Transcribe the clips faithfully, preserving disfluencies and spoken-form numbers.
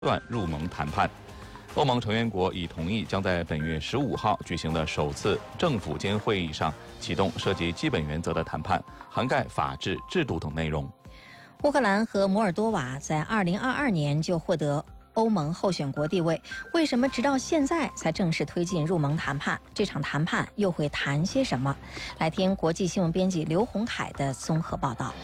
段入盟谈判。欧盟成员国已同意将在本月十五号举行的首次政府间会议上启动涉及基本原则的谈判，涵盖法治、制度等内容。 乌克兰和摩尔多瓦在二零二二年就获得欧盟候选国地位，为什么直到现在才正式推进入盟谈判？这场谈判又会谈些什么？来听国际新闻编辑刘洪凯的综合报道。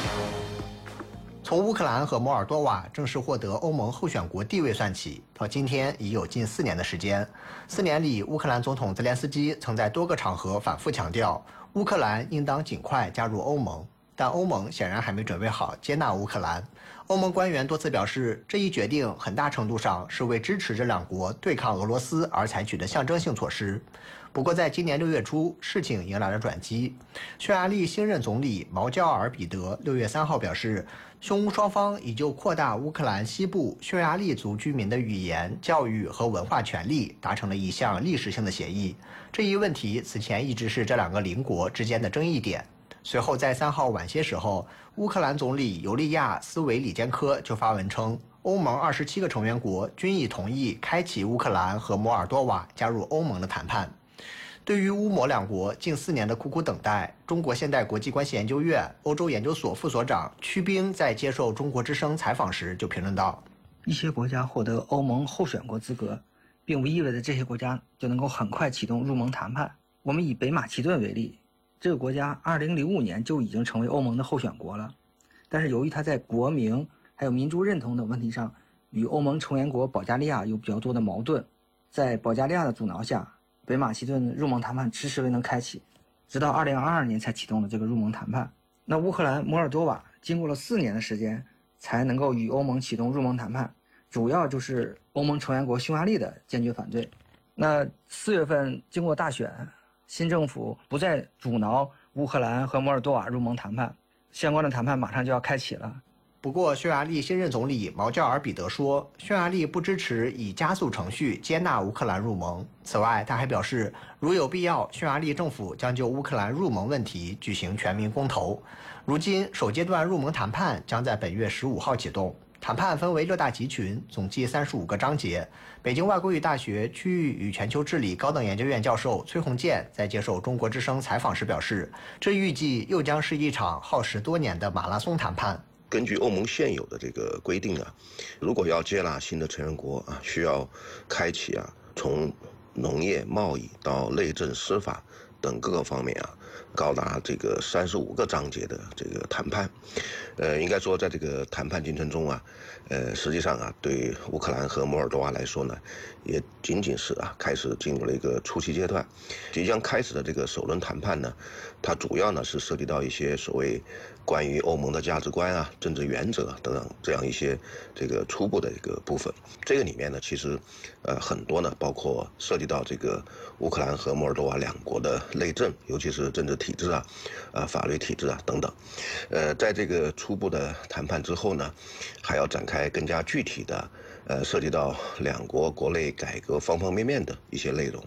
从乌克兰和摩尔多瓦正式获得欧盟候选国地位算起，到今天已有近四年的时间。四年里，乌克兰总统泽连斯基曾在多个场合反复强调，乌克兰应当尽快加入欧盟。但欧盟显然还没准备好接纳乌克兰。欧盟官员多次表示，这一决定很大程度上是为支持这两国对抗俄罗斯而采取的象征性措施。不过，在今年六月初，事情迎来了转机。匈牙利新任总理毛焦尔彼得六月三号表示，匈乌双方已就扩大乌克兰西部匈牙利族居民的语言、教育和文化权利达成了一项历史性的协议。这一问题此前一直是这两个邻国之间的争议点。随后，在三号晚些时候，乌克兰总理尤利亚·斯维里坚科就发文称，欧盟二十七个成员国均已同意开启乌克兰和摩尔多瓦加入欧盟的谈判。对于乌摩两国近四年的苦苦等待，中国现代国际关系研究院欧洲研究所副所长曲冰在接受中国之声采访时就评论道： 一些国家获得欧盟候选国资格，并不意味着这些国家就能够很快启动入盟谈判。我们以北马其顿为例，这个国家二零零五年就已经成为欧盟的候选国了，但是由于它在国名还有民族认同等问题上与欧盟成员国保加利亚有比较多的矛盾，在保加利亚的阻挠下，北马其顿入盟谈判迟迟未能开启，直到二零二二年才启动了这个入盟谈判。那乌克兰、摩尔多瓦经过了四年的时间才能够与欧盟启动入盟谈判，主要就是欧盟成员国匈牙利的坚决反对。那四月份经过大选，新政府不再阻挠乌克兰和摩尔多瓦入盟谈判，相关的谈判马上就要开启了。 不过，匈牙利新任总理毛焦尔彼得说，匈牙利不支持以加速程序接纳乌克兰入盟。此外，他还表示，如有必要，匈牙利政府将就乌克兰入盟问题举行全民公投。如今，首阶段入盟谈判将在本月十五号启动。谈判分为六大集群，总计三十五个章节。北京外国语大学区域与全球治理高等研究院教授崔洪建在接受中国之声采访时表示，这预计又将是一场耗时多年的马拉松谈判。 根据欧盟现有的这个规定啊，如果要接纳新的成员国啊，需要开启啊从农业、贸易到内政、司法等各个方面啊，高达这个三十五个章节的这个谈判。呃，应该说在这个谈判进程中啊，呃，实际上啊，对乌克兰和摩尔多瓦来说呢，也仅仅是啊开始进入了一个初期阶段。即将开始的这个首轮谈判呢，它主要呢是涉及到一些所谓关于欧盟的价值观啊、政治原则等等这样一些这个初步的一个部分。这个里面呢，其实呃很多呢，包括涉及到这个乌克兰和摩尔多瓦两国的内政，尤其是政治体制啊、啊法律体制啊等等。呃，在这个初步的谈判之后呢，还要展开更加具体的，呃，涉及到两国国内改革方方面面的一些内容。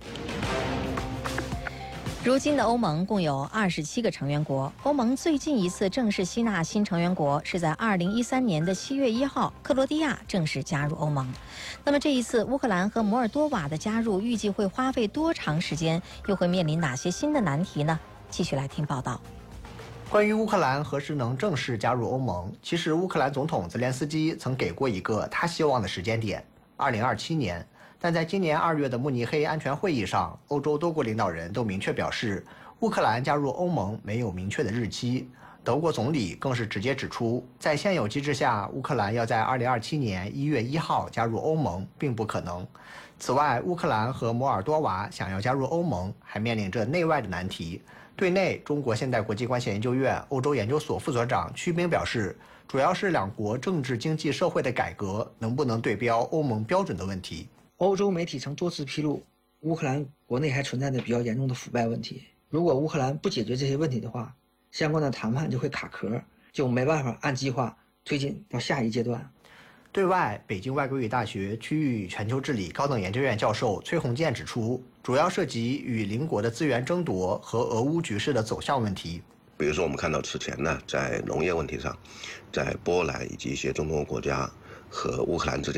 如今的欧盟共有二十七个成员国，欧盟最近一次正式吸纳新成员国是在二零一三年的七月一号，克罗地亚正式加入欧盟。那么这一次乌克兰和摩尔多瓦的加入预计会花费多长时间，又会面临哪些新的难题呢？继续来听报道。 关于乌克兰何时能正式加入欧盟，其实乌克兰总统泽连斯基曾给过一个他希望的时间点二零二七年。但在今年二月的慕尼黑安全会议上，欧洲多国领导人都明确表示，乌克兰加入欧盟没有明确的日期。德国总理更是直接指出，在现有机制下，乌克兰要在二零二七年一月一号加入欧盟并不可能。此外，乌克兰和摩尔多瓦想要加入欧盟，还面临着内外的难题。对内，中国现代国际关系研究院欧洲研究所副所长曲冰表示，主要是两国政治、经济、社会的改革能不能对标欧盟标准的问题。 欧洲媒体曾多次披露，乌克兰国内还存在着比较严重的腐败问题。如果乌克兰不解决这些问题的话，相关的谈判就会卡壳，就没办法按计划推进到下一阶段。 对外，北京外国语大学区域与全球治理高等研究院教授崔洪建指出，主要涉及与邻国的资源争夺和俄乌局势的走向问题。 比如说，我们看到此前呢，在农业问题上，在波兰以及一些中东国家和乌克兰之间。